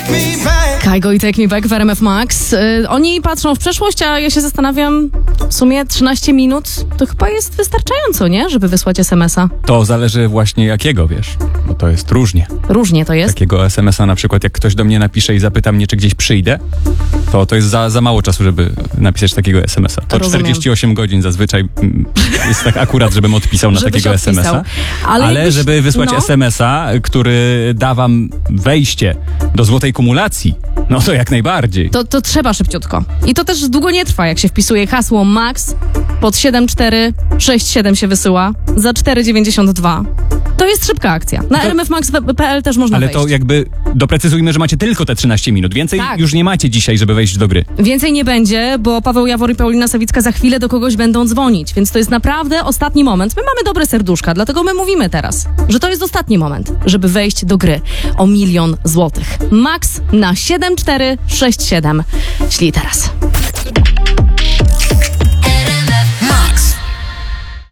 Kygo i Take Me Back w RMF Max. Oni patrzą w przeszłość, a ja się zastanawiam, w sumie 13 minut to chyba jest wystarczająco, nie? Żeby wysłać SMS-a. To zależy właśnie jakiego, wiesz, bo to jest różnie. Różnie to jest. Takiego SMS-a na przykład, jak ktoś do mnie napisze i zapyta mnie, czy gdzieś przyjdę, to jest za mało czasu, żeby napisać takiego SMS-a. To Rozumiem. 48 godzin zazwyczaj jest tak akurat, żebym odpisał na takiego SMS-a. Ale żeby wysłać SMS-a, który da wam wejście do złotej kumulacji, no to jak najbardziej. To trzeba szybciutko. I to też długo nie trwa, jak się wpisuje hasło MAX pod 7467 się wysyła za 4,92. To jest szybka akcja. Na rmfmax.pl też można Ale wejść. to jakby doprecyzujmy, że macie tylko te 13 minut. Więcej już nie macie dzisiaj, żeby wejść do gry. Więcej nie będzie, bo Paweł Jawor i Paulina Sawicka za chwilę do kogoś będą dzwonić, więc to jest naprawdę ostatni moment. My mamy dobre serduszka, dlatego my mówimy teraz, że to jest ostatni moment, żeby wejść do gry o 1 000 000 złotych. Max na 7467. Ślij teraz.